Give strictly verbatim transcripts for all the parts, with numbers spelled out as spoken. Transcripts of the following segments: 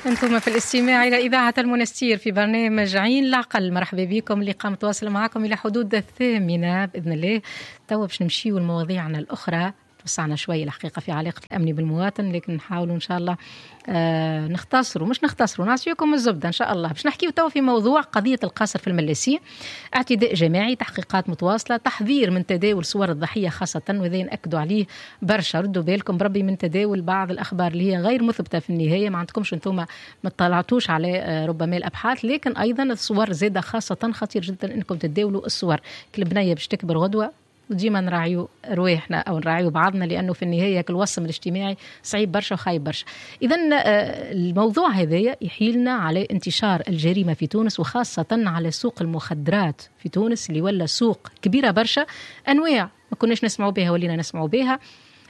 أنتم في الاستماع إلى إذاعة المنستير في برنامج عين العقل. مرحبا بكم، اللي قام تواصل معكم إلى حدود الثامنة بإذن الله. توا باش نمشيو لمواضيعنا الأخرى، توسعنا شوي الحقيقة في علاقة الأمن بالمواطن، لكن نحاولوا إن شاء الله آه نختصروا مش نختصروا نعطيكم الزبدة إن شاء الله. باش نحكيو توا في موضوع قضية القصر في الملاسي، اعتداء جماعي، تحقيقات متواصلة، تحذير من تداول صور الضحية خاصة، وذي نأكدوا عليه برشا. ردوا بالكم بربي من تداول بعض الأخبار اللي هي غير مثبتة في النهاية، ما عندكمش انتم ما طلعتوش على آه ربما الأبحاث، لكن أيضا الصور زادة خاصة خطير جدا إنكم تداولوا الصور. كل بنية باش تكبر غدوة، وديما نراعيو رواحنا أو نراعيو بعضنا، لأنه في النهاية كل وصم الاجتماعي صعيب برشا وخايب برشا. إذن الموضوع هذا يحيلنا على انتشار الجريمة في تونس، وخاصة على سوق المخدرات في تونس اللي ولا سوق كبيرة برشا، أنواع ما كناش نسمعوا بها ولينا نسمعوا بها.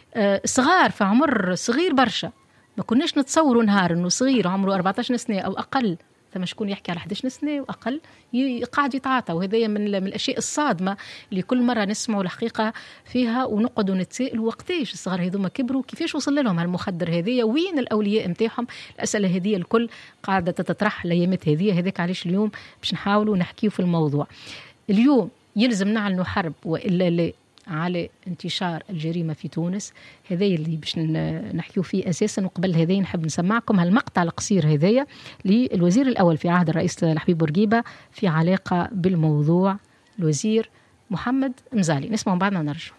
صغار في عمر صغير برشا، ما كناش نتصوروا نهار أنه صغير عمره أربعة عشر سنة أو أقل، ثم شكون يحكي على أحد عشر سنة وأقل قاعد يتعاطى. وهذا من الأشياء الصادمة اللي كل مرة نسمعوا الحقيقة فيها، ونقعدوا نتسائل وقتاش الصغار هذوما كبروا، كيفاش وصل لهم هالمخدر هذية، وين الأولياء متاعهم. الأسئلة هذه الكل قاعدة تتطرح الأيامات هذه. هذاك علاش اليوم باش نحاولوا نحكيو في الموضوع. اليوم يلزم نعلنوا حرب وإلا لا على انتشار الجريمة في تونس. هذا اللي باش نحكيو فيه أساسا. وقبل هذا نحب نسمعكم هالمقطع القصير هذايا للوزير الأول في عهد الرئيس الحبيب بورقيبة في علاقة بالموضوع، الوزير محمد مزالي. نسمع بعضنا ونرجع.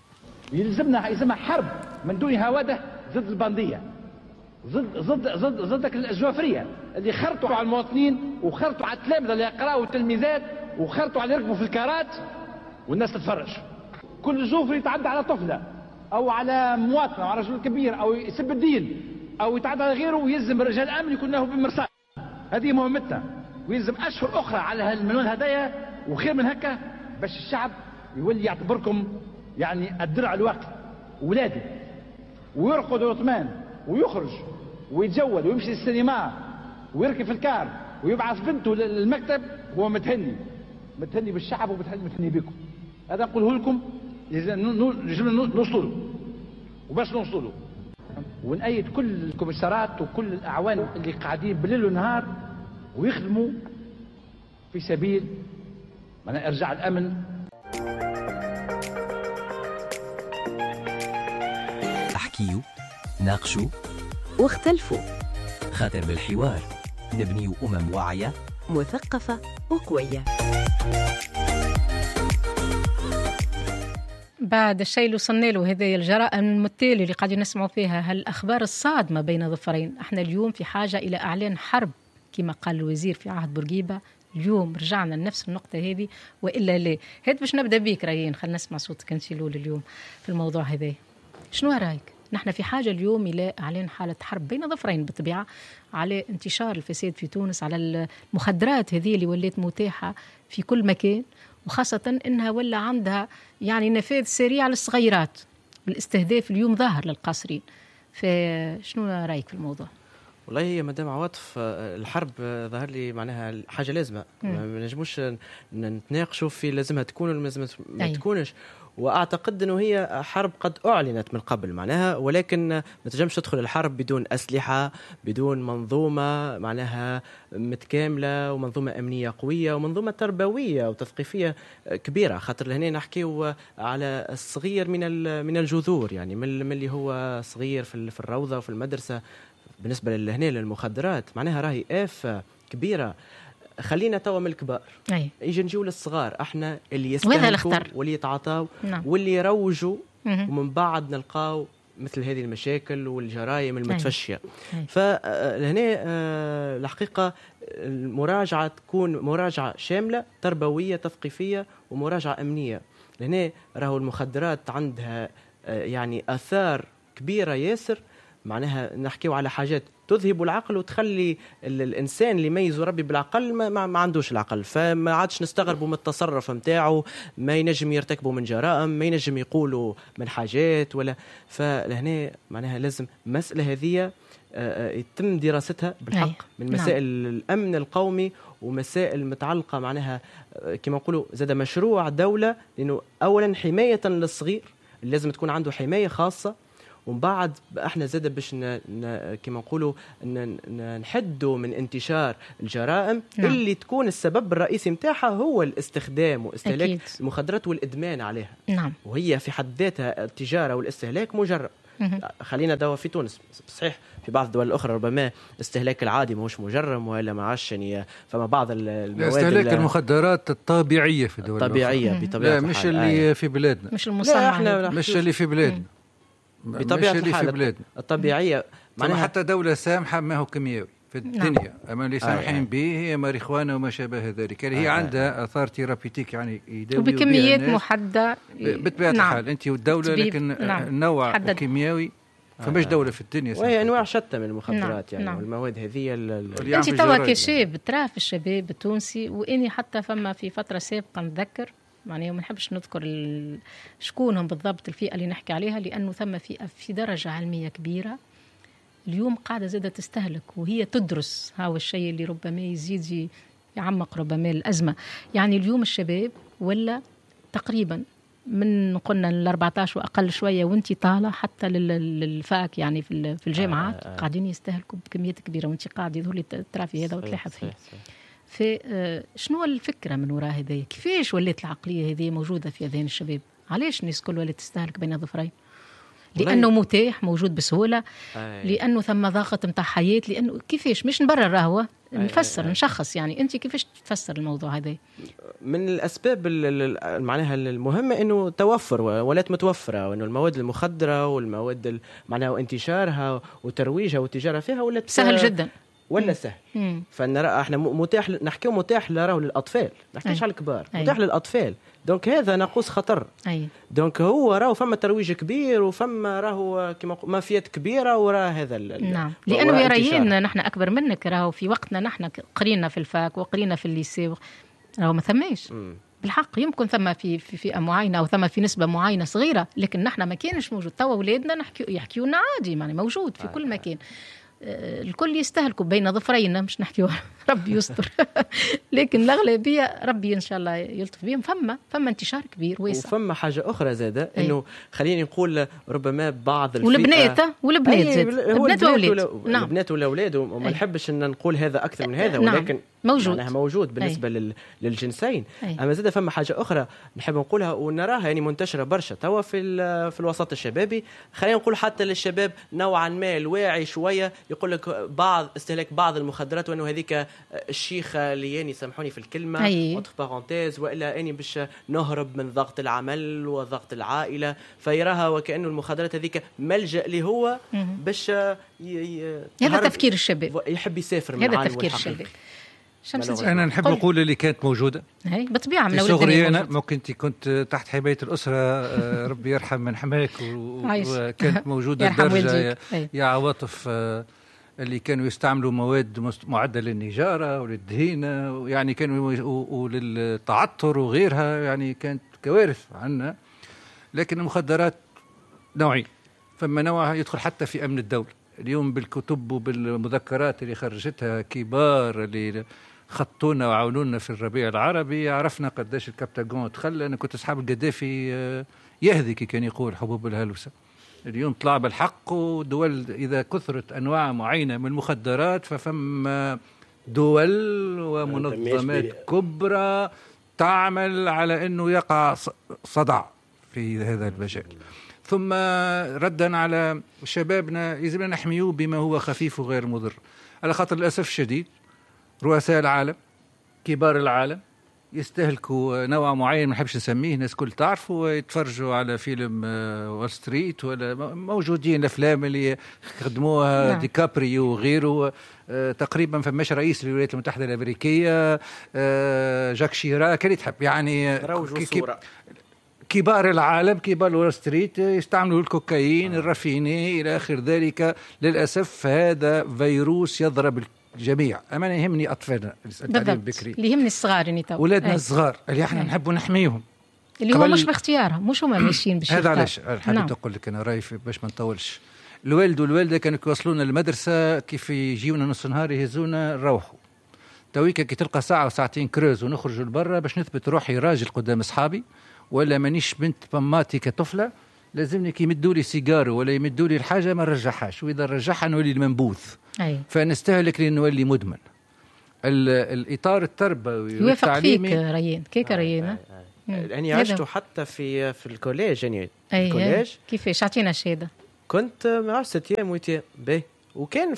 يلزمنا يسمى حرب من دون هواده ضد البندية، ضد ضد ضد ضدك الجوافرية اللي خرطوا على المواطنين وخرطوا على التلامذة اللي يقراوا والتلميذات وخرطوا على يركبوا في الكارات والناس تتفرج. كل جوفر يتعدى على طفلة أو على مواطن أو على رجل كبير أو يسب الدين أو يتعدى على غيره، ويلزم رجال الأمن يكون له بالمرصاد. هذه مهمتنا، ويلزم أشهر أخرى على هالمليون هدايا وخير من هكا، باش الشعب يولي يعتبركم يعني الدرع الواقي ولادي، ويرقد ويطمان ويخرج ويتجول ويمشي للسينما ويركب في الكار ويبعث بنته للمكتب وهو متهني متهني بالشعب ومتهني بكم. هذا نقوله لكم نوصلوا وباش نوصلوا، ونأيد كل الكوميسارات وكل الأعوان اللي قاعدين بالليل ونهار ويخدموا في سبيل معناها إرجاع الأمن. احكيوا، ناقشوا، واختلفوا، خاطر بالحوار نبني أمم واعية مثقفة وقوية. بعد الشيء اللي وصلنا له، هذه الجرائم المتالية اللي قاعدين نسمعوا فيها، هالأخبار الصادمة بين ظفرين، احنا اليوم في حاجة إلى إعلان حرب كما قال الوزير في عهد بورقيبة. اليوم رجعنا لنفس النقطة هذه وإلا لا. هاد باش نبدأ بيك ريان، خلينا نسمع صوتك انت لول اليوم في الموضوع هذا. شنو رأيك؟ نحن في حاجة اليوم إلى إعلان حالة حرب بين ظفرين بالطبيعة على انتشار الفساد في تونس، على المخدرات هذه اللي ولات متاحة في كل مكان، وخاصة إنها ولا عندها يعني نفاذ سريع للصغيرات، والاستهداف اليوم ظاهر للقاصرين. فشنو رأيك في الموضوع؟ والله هي مدام عواطف الحرب ظهر لي معناها حاجة لازمة، ما نجموش نتناقشوا في لازمها تكون ولا لازم ما أي. تكونش. وأعتقد أنه هي حرب قد أعلنت من قبل معناها، ولكن ما تجمش تدخل الحرب بدون أسلحة، بدون منظومة معناها متكاملة ومنظومة أمنية قوية ومنظومة تربوية وتثقيفية كبيرة. خاطر لهنا نحكيه على الصغير من من الجذور، يعني من اللي هو صغير في الروضة وفي المدرسة. بالنسبة لهنا للمخدرات معناها راهي آفة كبيرة. خلينا توا من الكبار أي. يجي نجيو للصغار، احنا اللي يستهلكوا واللي يتعاطوا نعم. واللي يروجوا، ومن بعد نلقاو مثل هذه المشاكل والجرائم المتفشية. فهنا الحقيقة المراجعة تكون مراجعة شاملة تربوية تثقيفية ومراجعة أمنية. لهنا راهو المخدرات عندها يعني آثار كبيرة ياسر، معناها نحكيو على حاجات تذهب العقل وتخلي الإنسان اللي يميز ربي بالعقل ما, ما عندوش العقل. فما عادش نستغربوا من التصرف متاعه، ما ينجم يرتكبوا من جرائم، ما ينجم يقولوا من حاجات ولا. فلهنا معناها لازم مسألة هذه يتم دراستها بالحق من مسائل نعم. الأمن القومي ومسائل متعلقة معناها كما نقولوا زاد مشروع دولة، لأنه أولا حماية للصغير لازم تكون عنده حماية خاصة، ومن بعد احنا زاد باش كما نقولوا نحدوا من انتشار الجرائم نعم. اللي تكون السبب الرئيسي نتاعها هو الاستخدام واستهلاك أكيد. المخدرات والادمان عليها نعم. وهي في حد ذاتها التجاره والاستهلاك مجرم. خلينا دوا في تونس صحيح، في بعض الدول الاخرى ربما استهلاك العادي ماهوش مجرم ولا ما عادش يعني، فما بعض المواد استهلاك المخدرات الطبيعيه في الدول الطبيعيه بطبيعه لا مش اللي آه. في بلادنا مش المصنع مش اللي في بلادنا بطبيعه الحال الطبيعيه معناها حتى دوله سامحه ما هو كيميائي في الدنيا نعم. أما اللي سامحين آه به هي ماريخوانا وما شابه ذلك يعني آه هي عندها آثار ثيرابيوتيك يعني يداوي وبكميات محددة بطبيعة نعم. الحال أنت والدولة لكن نعم. النوع الكيميائي فمش دولة في الدنيا وهي أنواع شتى من المخدرات نعم. يعني نعم. والمواد هذه أنت توا كشاب ترى في الشباب التونسي، وإني حتى فما في فترة سابقة نتذكر يعني ما نحبش نذكر شكونهم بالضبط الفئة اللي نحكي عليها، لأنه ثم فئة في درجة علمية كبيرة اليوم قاعدة زادة تستهلك وهي تدرس. هذا الشيء اللي ربما يزيد يعمق ربما الأزمة. يعني اليوم الشباب ولا تقريبا من قلنا الأربعة عشر وأقل شوية وانتي طالع حتى للفاك يعني في الجامعات آه آه. قاعدين يستهلكوا بكميات كبيرة وانتي قاعد يظهر ترى في هذا وتلاحظ فيه. فشنو الفكرة من وراء هذه؟ كيفاش ولات العقلية هذه موجودة في أذهان الشباب؟ علاش الناس كل ولات تستهلك بين الظفرين؟ لأنه متاح موجود بسهولة أي. لأنه ثم ضغط متاع حياة، لأنه كيفاش مش نبرر راهو نفسر أي أي. نشخص يعني أنت كيفاش تفسر الموضوع هذا؟ من الأسباب معناها المهمة إنه توفر ولات متوفرة، وإنه المواد المخدرة والمواد معناها انتشارها وترويجها والتجارة فيها ولات سهل جدا ولا سهل. فنرى احنا متاح نحكيو متاح لراهو للأطفال، نحكيش على الكبار أي. متاح للأطفال، دونك هذا ناقوس خطر. أي. دونك هو راهو فما ترويج كبير وفما راهو كما مافيات كبيره وراه هذا نعم، لانه يرينا نحن اكبر منك، راهو في وقتنا نحن قرينا في الفاك وقرينا في الليسي راهو ما ثماش بالحق. يمكن ثم في في فئه معينه او ثم في نسبه معينه صغيره، لكن نحن ما كانش موجود. توا اولادنا نحكي يحكيوا لنا عادي يعني موجود في آه. كل مكان. الكل يستهلكوا بين ظفرين، مش نحكي ربي يستر لكن الأغلبية ربي إن شاء الله يلطف بهم. فما فما انتشار كبير واسع. وفما حاجة أخرى زادة إنه خليني نقول ربما بعض الفئة والبنات والبنات زاد البنات والأولاد نعم. البنات والأولاد وما نحبش إن نقول هذا أكثر من هذا نعم. ولكن موجود معناها موجود بالنسبة أي. للجنسين أي. أما زادة فما حاجة أخرى نحب نقولها ونراها يعني منتشرة برشا توا في في الوسط الشبابي. خلينا نقول حتى للشباب نوعا ما الواعي شوية يقول لك بعض استهلاك بعض المخدرات وأنه هذيك الشيخة اللي يعني سامحوني في الكلمة entre parenthèses وإلا أني باش نهرب من ضغط العمل وضغط العائلة، فيراها وكأنه المخدرات هذيك ملجأ اللي هو باش هذا تفكير الشباب، يحب يسافر هذا تفكير الشباب. أنا نحب نقول اللي كانت موجودة هي بطبيعة من صغري أنا ممكن أنت كنت تحت حماية الأسرة ربي يرحم من حماك وكانت موجودة درجة يا عواطف اللي كانوا يستعملوا مواد معدة للنجارة وللدهينة يعني كانوا وللتعطر وغيرها يعني كانت كوارث عنا. لكن المخدرات نوعين، فما نوع يدخل حتى في أمن الدولة اليوم بالكتب وبالمذكرات اللي خرجتها كبار اللي خطونا وعاونونا في الربيع العربي. عرفنا قداش الكابتاغون تخلى. أنا كنت أصحاب القذافي يهذي كان يقول حبوب الهلوسة. اليوم طلع بالحق ودول إذا كثرت أنواع معينة من المخدرات ففما دول ومنظمات كبرى تعمل على أنه يقع صدع في هذا المجال. ثم ردا على شبابنا يجب أن نحميه بما هو خفيف وغير مضر، على خاطر للأسف الشديد رؤساء العالم كبار العالم يستهلكوا نوع معين ما نحبش نسميه، الناس كل تعرفوا ويتفرجوا على فيلم وول ستريت ولا موجودين الأفلام اللي خدموها نعم. ديكابريو وغيره. آه تقريبا فماش رئيس الولايات المتحدة الأمريكية آه جاك شيراك اللي تحب يعني كبار العالم كبار وول ستريت يستعملوا الكوكايين آه. الرافيني إلى آخر ذلك. للأسف هذا فيروس يضرب الجميع. أما يهمني أطفالنا بالضبط، اللي يهمني الصغار يعني تو أولادنا الصغار اللي احنا نحبوا نحميهم اللي هو مش باختيارهم، مش هما ماشيين باش هذا علاش حبيت أقول لك أنا رأيي باش ما نطولش. الوالد والوالدة كانوا يوصلونا المدرسة كيف يجيونا نص نهار يهزونا نروحوا تويكا كي تلقى ساعة وساعتين كروز ونخرجوا لبرا باش نثبت روحي راجل قدام أصحابي ولا مانيش بنت بماتي كطفلة. لازمني كي يمدوا لي سيجارو ولا يمدوا لي الحاجه ما نرجعهاش، واذا رجعها نولي المنبوذ. فنستهلك لنولي مدمن. الاطار التربوي والتعليمي يوافق فيك ريان كيك ريان. يعني عشته حتى في في الكوليج يعني الكوليج كيفاش؟ اعطينا شهاده. كنت مع ست ايام وثيام باهي، وكان